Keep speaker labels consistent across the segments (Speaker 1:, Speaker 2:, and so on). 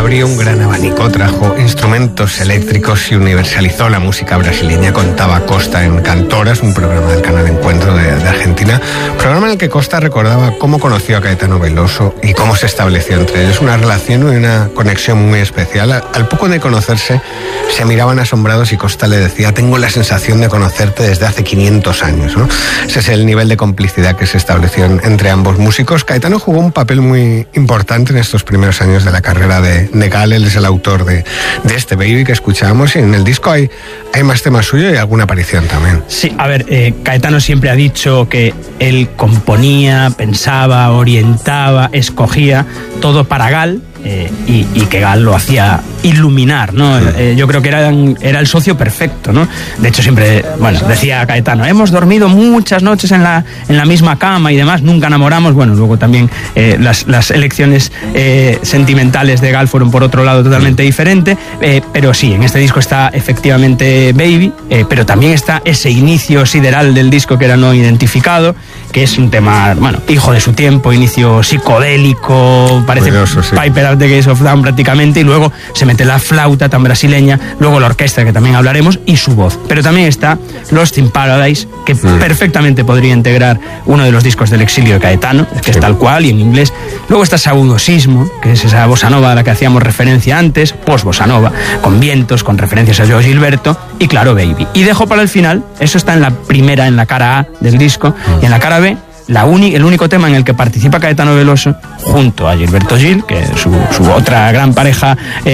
Speaker 1: abrió un gran abanico, trajo instrumentos eléctricos y universalizó la música brasileña. Contaba Costa en Cantoras, un programa del canal Encuentro de Argentina, programa en el que Costa recordaba cómo conoció a Caetano Veloso y cómo se estableció entre ellos una relación y una conexión muy especial. Al poco de conocerse, se miraban asombrados y Costa le decía: tengo la sensación de conocerte desde hace 500 años, ¿no? Ese es el nivel de complicidad que se estableció entre ambos músicos. Caetano jugó un papel muy importante en estos primeros años de la carrera de Gal. Él es el autor de este Baby que escuchábamos, y en el disco hay más temas suyos y alguna aparición también.
Speaker 2: Sí, a ver, Caetano siempre ha dicho que él componía, pensaba, orientaba, escogía todo para Gal, y que Gal lo hacía iluminar, ¿no? Yo creo que era el socio perfecto, ¿no? De hecho, siempre, bueno, decía Caetano, hemos dormido muchas noches en la misma cama y demás, nunca enamoramos. Bueno, luego también las elecciones sentimentales de Gal fueron por otro lado totalmente diferente, pero sí, en este disco está efectivamente Baby, pero también está ese inicio sideral del disco que era No Identificado, que es un tema, bueno, hijo de su tiempo, inicio psicodélico, parece curioso, sí. Piper at the Gates of Dawn prácticamente, y luego se mete la flauta tan brasileña, luego la orquesta, que también hablaremos, y su voz. Pero también está Lost in Paradise, que perfectamente podría integrar uno de los discos del exilio de Caetano, que es tal cual, y en inglés. Luego está Saudosismo, que es esa bossa nova a la que hacíamos referencia antes, post-bossa nova, con vientos, con referencias a João Gilberto, y claro, Baby. Y dejo para el final, eso está en la primera, en la cara A del disco, y en la cara B, el único tema en el que participa Caetano Veloso junto a Gilberto Gil, que es su otra gran pareja,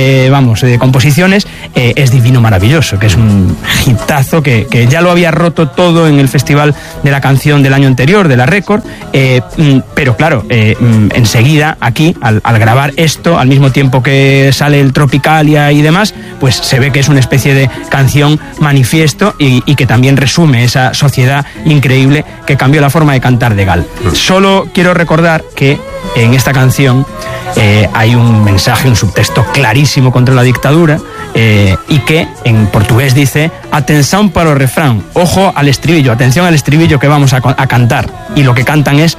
Speaker 2: de composiciones, es Divino Maravilloso, que es un hitazo que ya lo había roto todo en el Festival de la Canción del año anterior, de la Record, pero claro, enseguida aquí, al grabar esto, al mismo tiempo que sale el Tropicalia y demás, pues se ve que es una especie de canción manifiesto y que también resume esa sociedad increíble que cambió la forma de cantar de Gal. Solo quiero recordar que en esta canción hay un mensaje, un subtexto clarísimo contra la dictadura, y que en portugués dice: atención para el refrán, ojo al estribillo, atención al estribillo que vamos a cantar. Y lo que cantan es,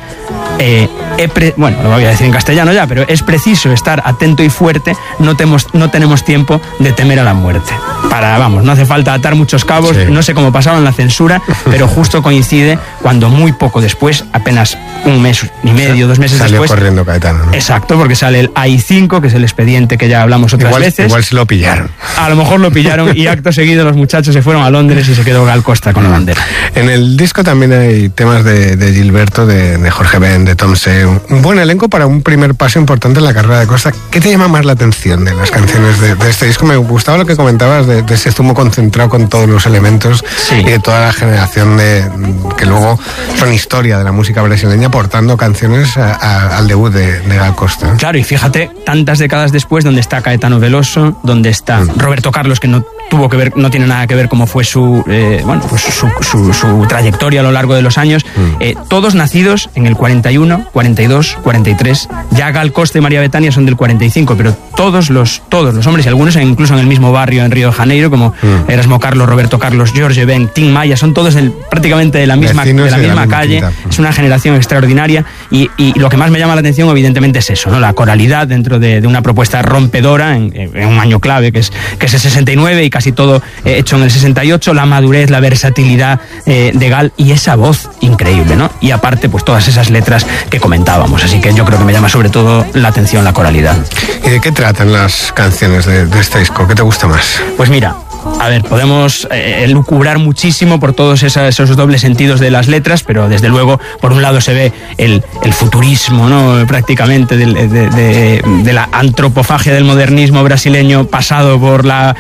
Speaker 2: bueno, lo voy a decir en castellano ya, pero es preciso estar atento y fuerte, no tenemos tiempo de temer a la muerte. No hace falta atar muchos cabos, sí. No sé cómo pasaban la censura, pero justo coincide cuando muy poco después, apenas un mes y medio, 2 meses
Speaker 1: salió
Speaker 2: después.
Speaker 1: Salió corriendo Caetano, ¿no?
Speaker 2: Exacto, porque sale el AI-5, que es el expediente que ya hablamos otras veces.
Speaker 1: Igual se lo pillaron.
Speaker 2: A lo mejor lo pillaron y acto seguido los muchachos se fueron a Londres y se quedó Gal Costa con la bandera.
Speaker 1: En el disco también hay temas de Gilberto, de Jorge Ben, de Tom C. Un buen elenco para un primer paso importante en la carrera de Costa. ¿Qué te llama más la atención de las canciones de este disco? Me gustaba lo que comentabas de ese zumo concentrado con todos los elementos, sí. Y de toda la generación que luego son historia de la música brasileña, aportando canciones al debut de Gal Costa.
Speaker 2: Claro, y fíjate, tantas décadas después, donde está Caetano Veloso, donde está Roberto Carlos, que no tiene nada que ver cómo fue su trayectoria a lo largo de los años, todos nacidos en el 41, 42, 43. Ya Gal Costa y María Bethânia son del 45, pero todos los hombres, y algunos incluso en el mismo barrio en Río de Janeiro, como Erasmo Carlos, Roberto Carlos, Jorge Ben, Tim Maya, son todos prácticamente de la misma calle. Es una generación extraordinaria, y lo que más me llama la atención evidentemente es eso, ¿no? La coralidad dentro de una propuesta rompedora en un año clave que es el 69, y casi todo hecho en el 68, la madurez, la versatilidad de Gal y esa voz increíble, ¿no? Y aparte, pues todas esas letras que comentábamos, así que yo creo que me llama sobre todo la atención la coralidad.
Speaker 1: ¿Y de qué tratan las canciones de este disco? ¿Qué te gusta más?
Speaker 2: Pues mira, a ver, podemos lucubrar muchísimo por todos esos dobles sentidos de las letras, pero desde luego, por un lado se ve el futurismo, ¿no? Prácticamente de la antropofagia del modernismo brasileño, pasado por la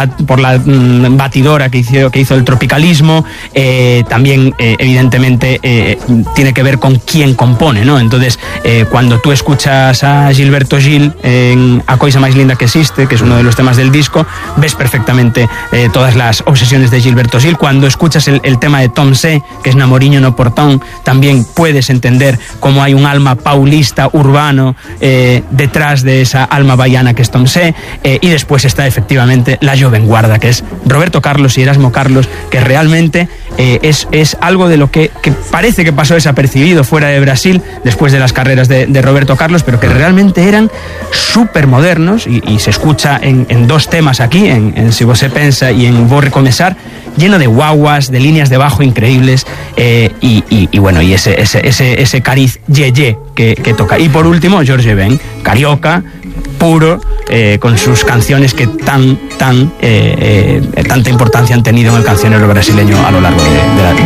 Speaker 2: batidora que hizo el tropicalismo. También, evidentemente, tiene que ver con quién compone, ¿no? Entonces, cuando tú escuchas a Gilberto Gil en A Coisa Mais Linda que Existe, que es uno de los temas del disco, ves perfectamente todas las obsesiones de Gilberto Gil. Cuando escuchas el tema de Tom C, que es Namorinho no Portão, también puedes entender cómo hay un alma paulista, urbano, detrás de esa alma baiana que es Tom C. Y después está efectivamente la Joven Guarda, que es Roberto Carlos y Erasmo Carlos, que realmente es algo de lo que parece que pasó desapercibido fuera de Brasil después de las carreras de Roberto Carlos, pero que realmente eran súper modernos, y se escucha en dos temas aquí, en Si Você Pensa y en Vou Recomeçar, lleno de guaguas, de líneas de bajo increíbles, y bueno, y ese cariz yeye que toca. Y por último, Jorge Ben, carioca, puro, con sus canciones que tanta importancia han tenido en el cancionero brasileño a lo largo de